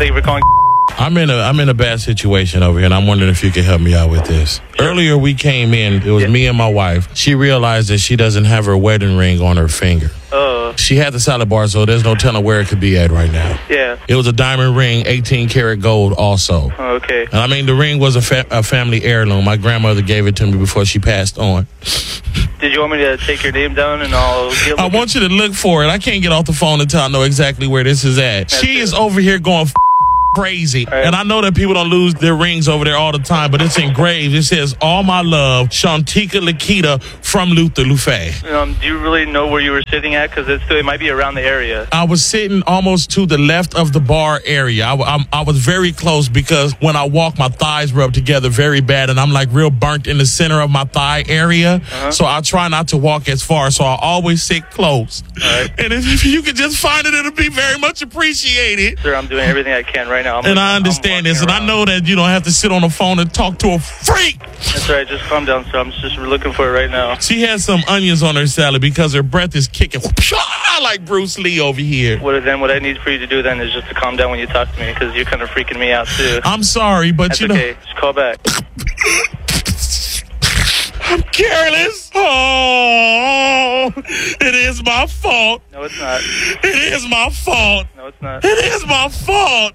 Thank you for calling. I'm in a bad situation over here, and I'm wondering if you can help me out with this. Sure. Earlier we came in. It was me and my wife. She realized that she doesn't have her wedding ring on her finger. She had the salad bar, so there's no telling where it could be at right now. Yeah. It was a diamond ring, 18 karat gold also. Okay. And I mean, the ring was a family heirloom. My grandmother gave it to me before she passed on. Did you want me to take your name down and I want you to look for it. I can't get off the phone until I know exactly where this is at. She is over here going crazy. Right. And I know that people don't lose their rings over there all the time, but it's engraved. It says, "All my love, Shantika Lakita from Luther Lufe." Do you really know where you were sitting at? Because it might be around the area. I was sitting almost to the left of the bar area. I was very close because when I walk, my thighs rub together very bad, and I'm like real burnt in the center of my thigh area. So I try not to walk as far, so I always sit close. Right. And if you could just find it, it'll be very much appreciated. Sir, I'm doing everything I can right now. And I understand this, and I know that you don't have to sit on the phone and talk to a freak. That's right. Just calm down, sir. I'm just looking for it right now. She has some onions on her salad because her breath is kicking like Bruce Lee over here. What I need for you to do then is just to calm down when you talk to me, because you're kind of freaking me out too. I'm sorry, but That's you know. okay. Just call back. I'm careless. Oh, it is my fault. No, it's not. It is my fault. No, it's not. It is my fault.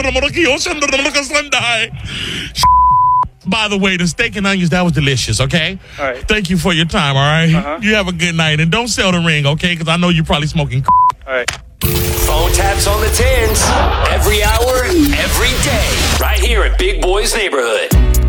By the way, the steak and onions, that was delicious, okay? All right. Thank you for your time, all right? You have a good night. And don't sell the ring, okay? Because I know you're probably smoking. All right. Phone taps on the tins. Every hour, every day. Right here in Big Boy's Neighborhood.